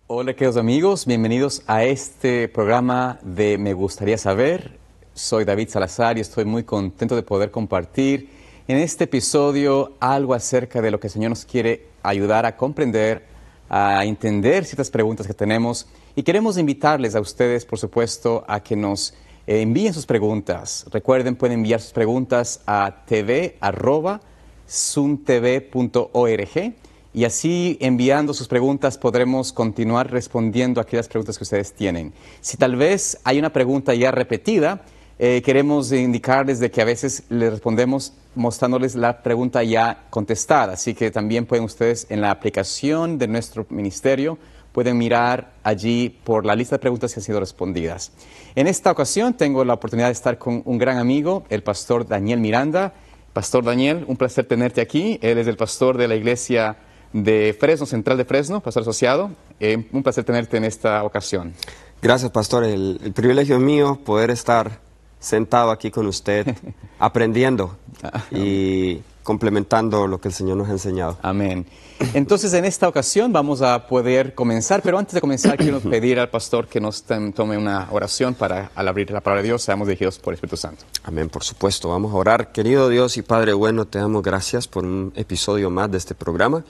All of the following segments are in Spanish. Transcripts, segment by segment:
Hola queridos amigos, bienvenidos a este programa de Me Gustaría Saber. Soy David Salazar y estoy muy contento de poder compartir en este episodio algo acerca de lo que el Señor nos quiere ayudar a comprender, a entender ciertas preguntas que tenemos. Y queremos invitarles a ustedes, por supuesto, a que nos envíen sus preguntas. Recuerden, pueden enviar sus preguntas a tv@suntv.org. Y así, enviando sus preguntas, podremos continuar respondiendo a aquellas preguntas que ustedes tienen. Si tal vez hay una pregunta ya repetida, queremos indicarles de que a veces les respondemos mostrándoles la pregunta ya contestada. Así que también pueden ustedes, en la aplicación de nuestro ministerio, pueden mirar allí por la lista de preguntas que han sido respondidas. En esta ocasión tengo la oportunidad de estar con un gran amigo, el pastor Daniel Miranda. Pastor Daniel, un placer tenerte aquí. Él es el pastor de la iglesia de Fresno, Central de Fresno, pastor asociado. Un placer tenerte en esta ocasión. Gracias, pastor. El privilegio es mío poder estar sentado aquí con usted, aprendiendo y complementando lo que el Señor nos ha enseñado. Amén. Entonces, en esta ocasión vamos a poder comenzar, pero antes de comenzar quiero pedir al pastor que nos tome una oración para, al abrir la palabra de Dios, seamos dirigidos por el Espíritu Santo. Amén, por supuesto. Vamos a orar. Querido Dios y Padre bueno, te damos gracias por un episodio más de este programa.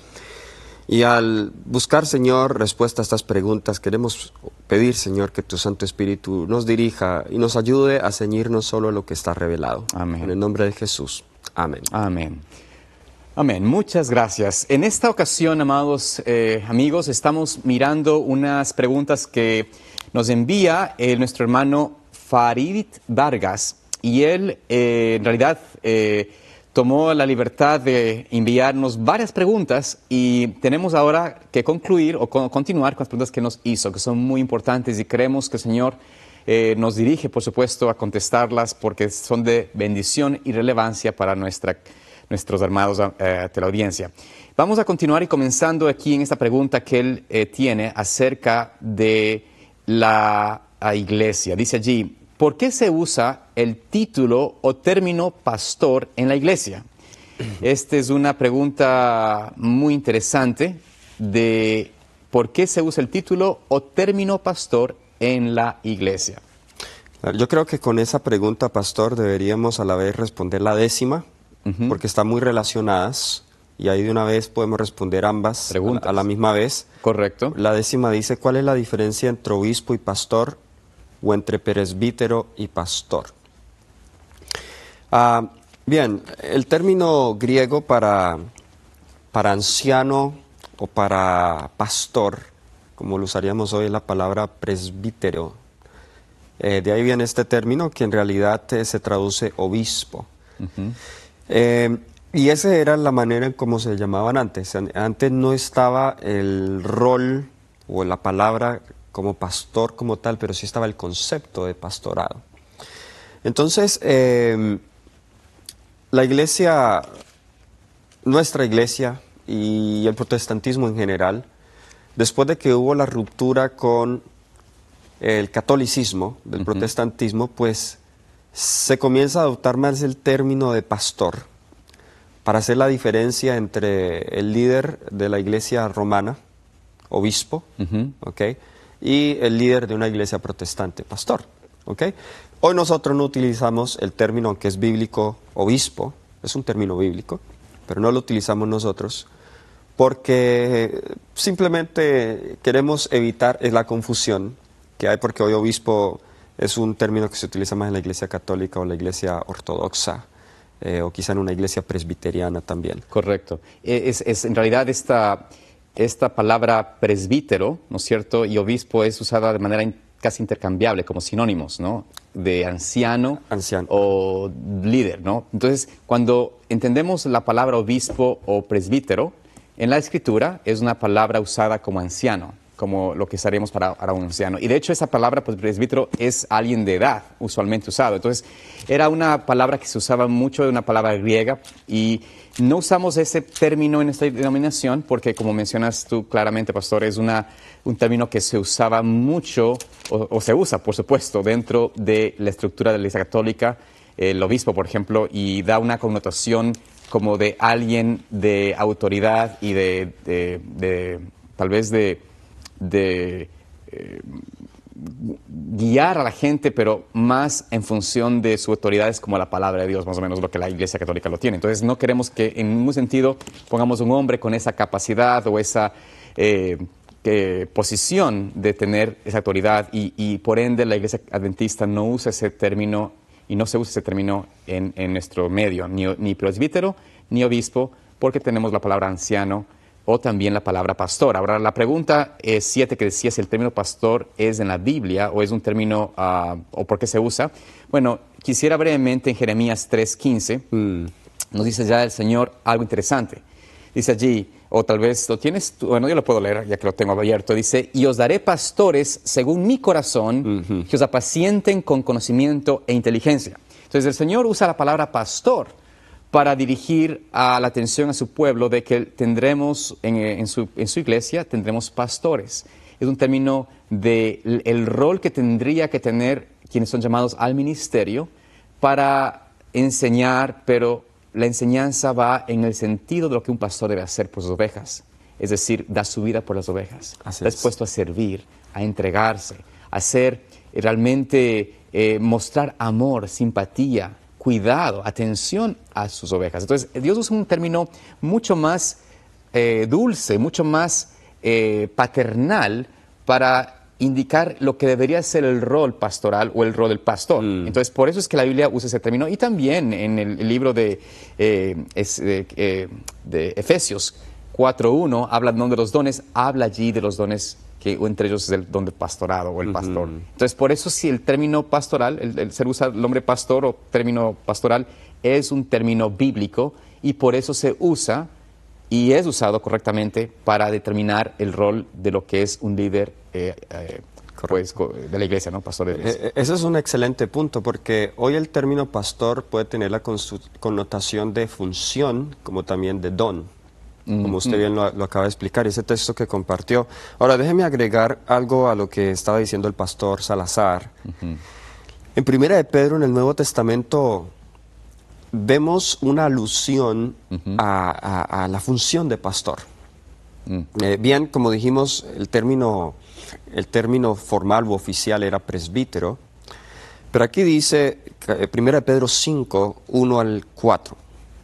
Y al buscar, Señor, respuesta a estas preguntas, queremos pedir, Señor, que tu Santo Espíritu nos dirija y nos ayude a ceñirnos solo a lo que está revelado. Amén. En el nombre de Jesús. Amén. Amén. Amén. Muchas gracias. En esta ocasión, amados amigos, estamos mirando unas preguntas que nos envía nuestro hermano Farid Vargas. Y él, en realidad, tomó la libertad de enviarnos varias preguntas y tenemos ahora que concluir o continuar con las preguntas que nos hizo, que son muy importantes y creemos que el Señor nos dirige, por supuesto, a contestarlas porque son de bendición y relevancia para nuestros hermanos de la audiencia. Vamos a continuar y comenzando aquí en esta pregunta que él tiene acerca de la iglesia. Dice allí: ¿por qué se usa el título o término pastor en la iglesia? Esta es una pregunta muy interesante de por qué se usa el título o término pastor en la iglesia. Yo creo que con esa pregunta, pastor, deberíamos a la vez responder la décima, porque están muy relacionadas, y ahí de una vez podemos responder ambas preguntas a la misma vez. Correcto. La décima dice: ¿cuál es la diferencia entre obispo y pastor, o entre presbítero y pastor? Bien, el término griego para anciano o para pastor, como lo usaríamos hoy, es la palabra presbítero. De ahí viene este término que en realidad se traduce obispo. Y esa era la manera en cómo se llamaban antes. Antes no estaba el rol o la palabra como pastor como tal, pero sí estaba el concepto de pastorado. Entonces, la iglesia, nuestra iglesia y el protestantismo en general, después de que hubo la ruptura con el catolicismo, del protestantismo, pues se comienza a adoptar más el término de pastor para hacer la diferencia entre el líder de la iglesia romana, obispo, ¿okay?, y el líder de una iglesia protestante, pastor. ¿Okay? Hoy nosotros no utilizamos el término, aunque es bíblico, obispo, es un término bíblico, pero no lo utilizamos nosotros porque simplemente queremos evitar la confusión que hay, porque hoy obispo es un término que se utiliza más en la iglesia católica o la iglesia ortodoxa, o quizá en una iglesia presbiteriana también. Correcto. En realidad esta palabra presbítero, ¿no es cierto?, y obispo es usada de manera casi intercambiable, como sinónimos, ¿no?, de anciano o líder, ¿no? Entonces, cuando entendemos la palabra obispo o presbítero, en la Escritura es una palabra usada como anciano, como lo que usaríamos para un anciano. Y de hecho esa palabra, pues, presbítero, es alguien de edad, usualmente usado. Entonces, era una palabra que se usaba mucho, una palabra griega, y no usamos ese término en esta denominación porque, como mencionas tú claramente, pastor, es un término que se usaba mucho, o se usa, por supuesto, dentro de la estructura de la Iglesia Católica, el obispo, por ejemplo, y da una connotación como de alguien de autoridad y tal vez de de guiar a la gente, pero más en función de su autoridad es como la palabra de Dios, más o menos lo que la Iglesia Católica lo tiene. Entonces no queremos que en ningún sentido pongamos un hombre con esa capacidad o esa posición de tener esa autoridad y por ende la Iglesia Adventista no usa ese término y no se usa ese término en nuestro medio, ni presbítero ni obispo, porque tenemos la palabra anciano o también la palabra pastor. Ahora, la pregunta 7 que decía si el término pastor es en la Biblia o es un término o por qué se usa. Bueno, quisiera brevemente en Jeremías 3:15, nos dice ya el Señor algo interesante. Dice allí, o tal vez lo tienes, bueno, yo lo puedo leer ya que lo tengo abierto. Dice, y os daré pastores según mi corazón, que os apacienten con conocimiento e inteligencia. Entonces el Señor usa la palabra pastor para dirigir a la atención a su pueblo de que tendremos en su iglesia, tendremos pastores. Es un término del rol que tendría que tener quienes son llamados al ministerio para enseñar, pero la enseñanza va en el sentido de lo que un pastor debe hacer por sus ovejas. Es decir, da su vida por las ovejas. Está dispuesto a servir, a entregarse, a hacer realmente mostrar amor, simpatía, cuidado, atención a sus ovejas. Entonces, Dios usa un término mucho más dulce, mucho más paternal para indicar lo que debería ser el rol pastoral o el rol del pastor. Entonces, por eso es que la Biblia usa ese término. Y también en el libro de Efesios 4:1 habla de los dones, habla allí de los dones que entre ellos es el don del pastorado o el pastor. Entonces, por eso si el término pastoral, se usa el nombre pastor o término pastoral, es un término bíblico y por eso se usa y es usado correctamente para determinar el rol de lo que es un líder pues, de la iglesia, ¿no? Pastor de la iglesia. Ese es un excelente punto porque hoy el término pastor puede tener la connotación de función como también de don. Como usted bien lo acaba de explicar, ese texto que compartió. Ahora, déjeme agregar algo a lo que estaba diciendo el pastor Salazar. En Primera de Pedro, en el Nuevo Testamento, vemos una alusión a la función de pastor. Bien, como dijimos, el término formal u oficial era presbítero, pero aquí dice, Primera de Pedro 5, 1 al 4.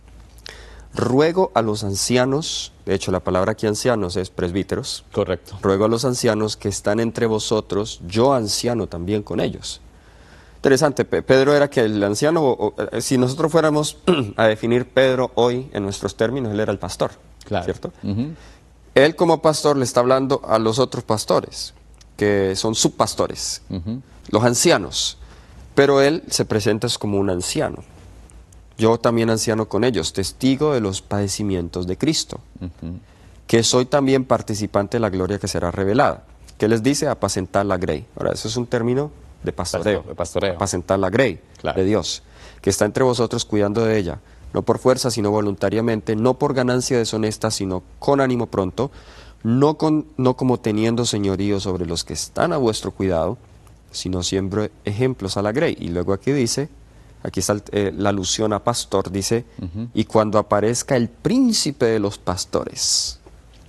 Ruego a los ancianos, de hecho la palabra aquí ancianos es presbíteros. Correcto. Ruego a los ancianos que están entre vosotros, yo anciano también con ellos. Interesante, Pedro era que el anciano, si nosotros fuéramos a definir Pedro hoy en nuestros términos, él era el pastor, claro. ¿Cierto? Él como pastor le está hablando a los otros pastores, que son subpastores, los ancianos, pero él se presenta como un anciano. Yo también anciano con ellos, testigo de los padecimientos de Cristo, que soy también participante de la gloria que será revelada. ¿Qué les dice? Apacentar la grey. Ahora, eso es un término de pastoreo. Apacentar la grey de Dios, que está entre vosotros cuidando de ella, no por fuerza, sino voluntariamente, no por ganancia deshonesta, sino con ánimo pronto, no como teniendo señorío sobre los que están a vuestro cuidado, sino siempre ejemplos a la grey. Y luego aquí dice... Aquí está la alusión a pastor, dice, y cuando aparezca el príncipe de los pastores,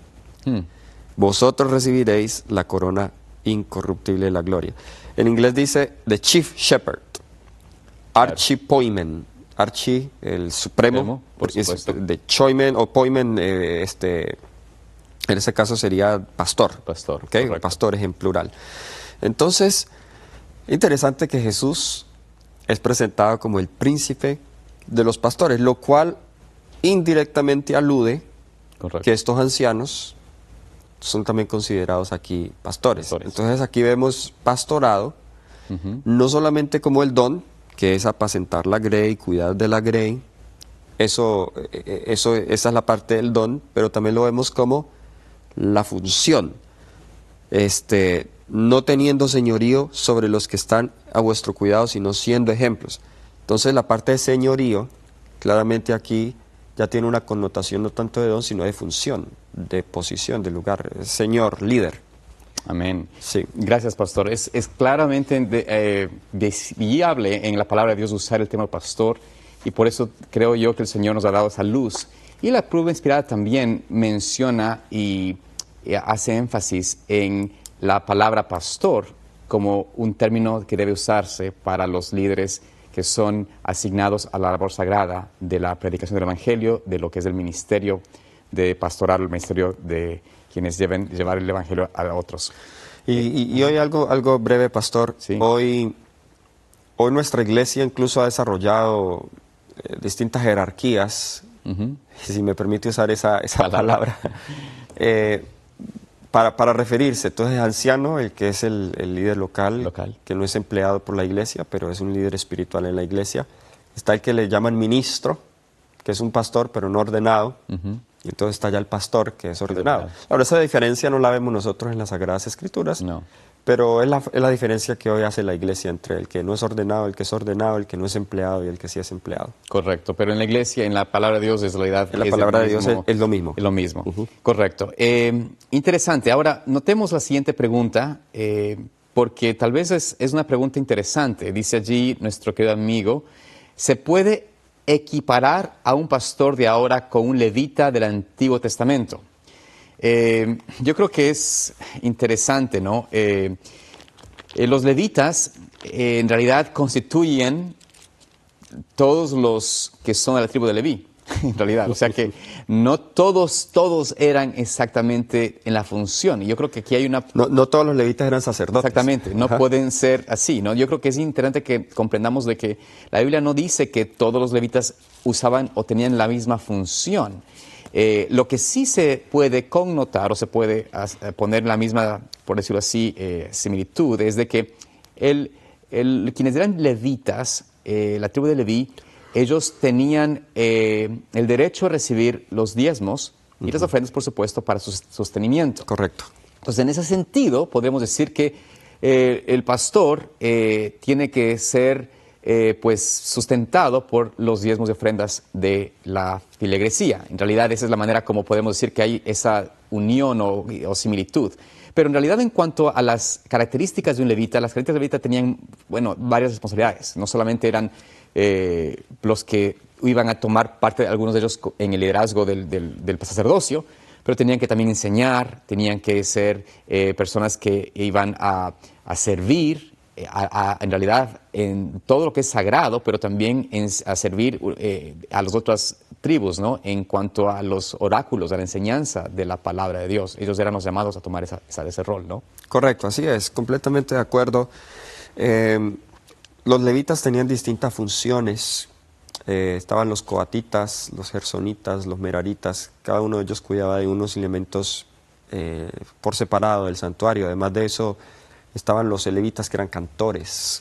vosotros recibiréis la corona incorruptible de la gloria. En inglés dice, the chief shepherd, archipoimen, archi, el supremo, porque es de choimen o poimen, en ese caso sería pastor, ¿okay? O pastores en plural. Entonces, interesante que Jesús es presentado como el príncipe de los pastores, lo cual indirectamente alude que estos ancianos son también considerados aquí pastores. Entonces aquí vemos pastorado, no solamente como el don, que es apacentar la grey, cuidar de la grey, esa es la parte del don, pero también lo vemos como la función, no teniendo señorío sobre los que están a vuestro cuidado, sino siendo ejemplos. Entonces la parte de señorío, claramente aquí ya tiene una connotación no tanto de don, sino de función, de posición, de lugar, señor, líder. Amén. Sí. Gracias, pastor. Es claramente viable en la palabra de Dios usar el tema pastor, y por eso creo yo que el Señor nos ha dado esa luz. Y la prueba inspirada también menciona y hace énfasis en la palabra pastor como un término que debe usarse para los líderes que son asignados a la labor sagrada de la predicación del Evangelio, de lo que es el ministerio de pastoral, el ministerio de quienes llevar el Evangelio a otros. Y hoy algo breve, pastor. Sí. Hoy nuestra iglesia incluso ha desarrollado distintas jerarquías, si me permite usar esa palabra, para referirse. Entonces, anciano, el que es el líder local, que no es empleado por la iglesia, pero es un líder espiritual en la iglesia. Está el que le llaman ministro, que es un pastor, pero no ordenado. Y entonces está ya el pastor, que es ordenado. Ahora, esa diferencia no la vemos nosotros en las Sagradas Escrituras, No. pero es la diferencia que hoy hace la iglesia entre el que no es ordenado, el que es ordenado, el que no es empleado y el que sí es empleado. Correcto, pero en la iglesia, en la palabra de Dios, en realidad En la palabra de Dios es lo mismo. Es lo mismo, correcto. Interesante. Ahora, notemos la siguiente pregunta, porque tal vez es una pregunta interesante. Dice allí nuestro querido amigo, ¿se puede equiparar a un pastor de ahora con un levita del Antiguo Testamento? Yo creo que es interesante, ¿no? Los levitas en realidad constituyen todos los que son de la tribu de Leví, en realidad. O sea que no todos eran exactamente en la función. Y yo creo que aquí hay una... No todos los levitas eran sacerdotes. Exactamente, no pueden ser así, ¿no? Yo creo que es interesante que comprendamos de que la Biblia no dice que todos los levitas usaban o tenían la misma función. Lo que sí se puede connotar o se puede poner la misma, por decirlo así, similitud, es de que quienes eran levitas, la tribu de Leví, ellos tenían el derecho a recibir los diezmos y las ofrendas, por supuesto, para su sostenimiento. Correcto. Entonces, en ese sentido, podemos decir que el pastor tiene que ser pues sustentado por los diezmos y ofrendas de la filigresía. En realidad, esa es la manera como podemos decir que hay esa unión o similitud. Pero en realidad, en cuanto a las características de un levita, las características de un levita tenían, varias responsabilidades. No solamente eran los que iban a tomar parte, algunos de ellos, en el liderazgo del sacerdocio, pero tenían que también enseñar, tenían que ser personas que iban a servir, en realidad, en todo lo que es sagrado, pero también a servir a las otras tribus, ¿no? En cuanto a los oráculos, a la enseñanza de la palabra de Dios. Ellos eran los llamados a tomar ese rol, ¿no? Correcto, así es, completamente de acuerdo. Los levitas tenían distintas funciones. Estaban los coatitas, los gersonitas, los meraritas. Cada uno de ellos cuidaba de unos elementos por separado del santuario. Además de eso, estaban los levitas que eran cantores.